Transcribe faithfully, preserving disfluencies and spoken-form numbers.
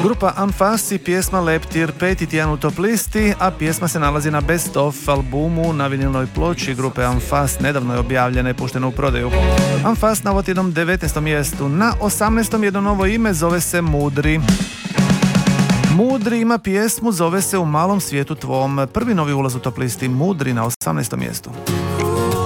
Grupa Anfas i pjesma Leptir, peti tjedan u top listi, a pjesma se nalazi na Best of albumu na vinilnoj ploči grupe Anfas, nedavno je objavljena i puštena u prodaju. Anfas na ovotjednom devetnaestom mjestu. Na osamnaestom jedno novo ime, zove se Mudri. Mudri ima pjesmu, zove se U malom svijetu tvom. Prvi novi ulaz u top listi, Mudri na osamnaestom mjestu.